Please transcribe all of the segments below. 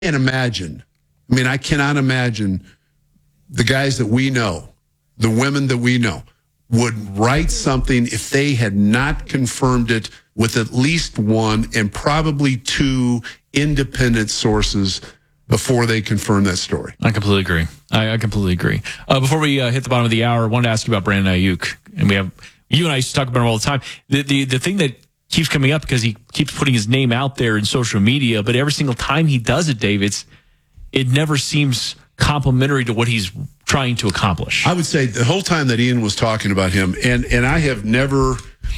can't imagine. I mean, I cannot imagine the guys that we know, the women that we know, would write something if they had not confirmed it with at least one and probably two independent sources before they confirm that story. I completely agree. I completely agree. Before we hit the bottom of the hour, I wanted to ask you about Brandon Ayuk. And you and I used to talk about him all the time. The thing that keeps coming up, because he keeps putting his name out there in social media, but every single time he does it, Dave, it never seems complimentary to what he's trying to accomplish. I would say the whole time that Ian was talking about him, and I have never,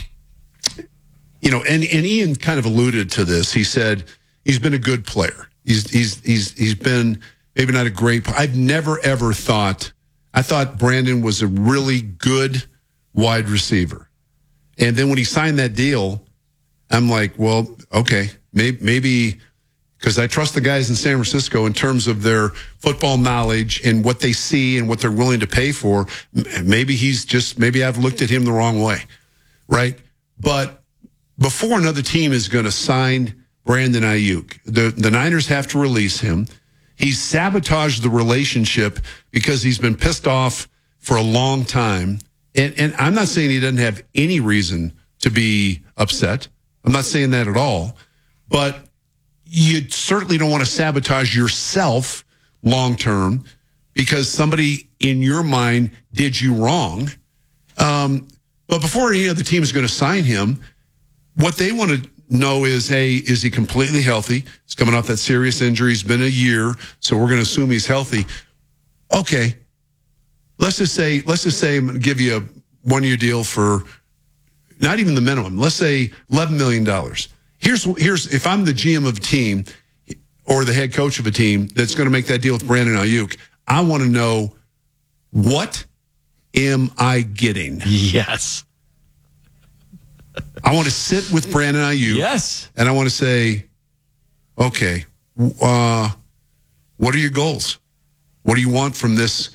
and Ian kind of alluded to this. He said he's been a good player. He's been maybe not a great. I've never ever thought. I thought Brandon was a really good wide receiver, and then when he signed that deal, I'm like, well, okay, maybe. Because I trust the guys in San Francisco in terms of their football knowledge and what they see and what they're willing to pay for. Maybe I've looked at him the wrong way, right? But before another team is going to sign Brandon Ayuk, the Niners have to release him. He's sabotaged the relationship because he's been pissed off for a long time. And I'm not saying he doesn't have any reason to be upset. I'm not saying that at all. But you certainly don't want to sabotage yourself long term because somebody in your mind did you wrong. But before any other team is going to sign him, what they want to know is, hey, is he completely healthy? He's coming off that serious injury. It's been a year, so we're going to assume he's healthy. Okay, let's just say I'm going to give you a 1-year deal for not even the minimum. Let's say $11 million. Here's if I'm the GM of a team or the head coach of a team that's going to make that deal with Brandon Ayuk, I want to know, what am I getting? Yes. I want to sit with Brandon Ayuk. Yes. And I want to say, okay, what are your goals? What do you want from this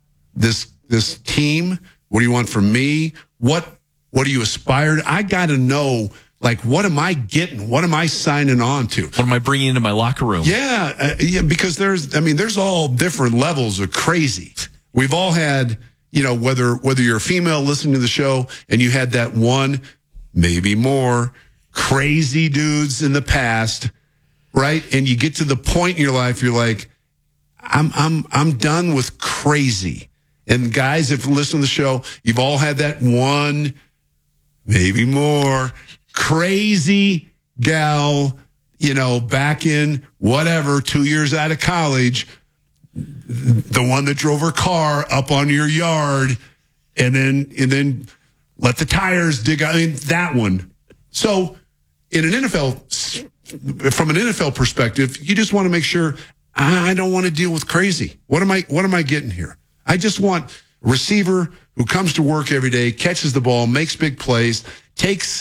team? What do you want from me? What do you aspire to? I got to know. Like, what am I getting? What am I signing on to? What am I bringing into my locker room? Yeah, because there's all different levels of crazy. We've all had, whether you're a female listening to the show and you had that one, maybe more, crazy dudes in the past, right? And you get to the point in your life, you're like, I'm done with crazy. And guys, if you listen to the show, you've all had that one, maybe more, crazy gal, back in whatever, 2 years out of college, the one that drove her car up on your yard and then let the tires dig out. I mean, that one. So from an NFL perspective, you just want to make sure I don't want to deal with crazy. What am I getting here? I just want a receiver who comes to work every day, catches the ball, makes big plays, takes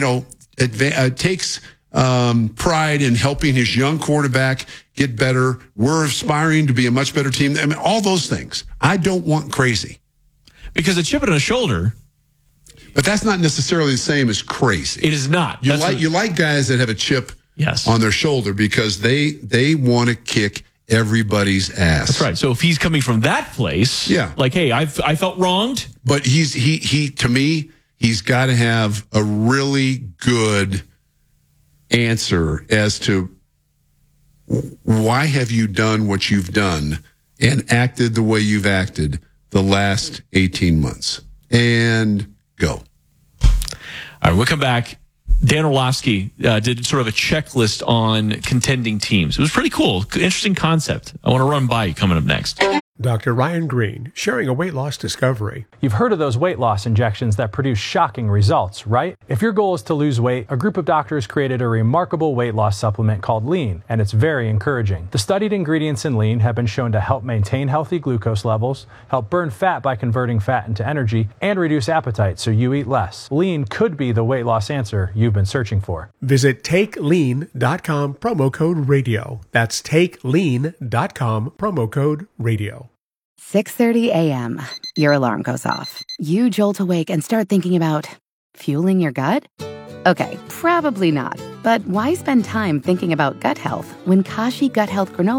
pride in helping his young quarterback get better. We're aspiring to be a much better team. I mean, all those things. I don't want crazy. Because a chip on a shoulder. But that's not necessarily the same as crazy. It is not. You like guys that have a chip on their shoulder because they want to kick everybody's ass. That's right. So if he's coming from that place, like, hey, I felt wronged. But he to me, he's got to have a really good answer as to why have you done what you've done and acted the way you've acted the last 18 months. And go. All right, we'll come back. Dan Orlovsky did sort of a checklist on contending teams. It was pretty cool. Interesting concept. I want to run by you coming up next. Dr. Ryan Green, sharing a weight loss discovery. You've heard of those weight loss injections that produce shocking results, right? If your goal is to lose weight, a group of doctors created a remarkable weight loss supplement called Lean, and it's very encouraging. The studied ingredients in Lean have been shown to help maintain healthy glucose levels, help burn fat by converting fat into energy, and reduce appetite so you eat less. Lean could be the weight loss answer you've been searching for. Visit TakeLean.com, promo code radio. That's TakeLean.com, promo code radio. 6:30 a.m. Your alarm goes off. You jolt awake and start thinking about fueling your gut? Okay, probably not. But why spend time thinking about gut health when Kashi Gut Health granola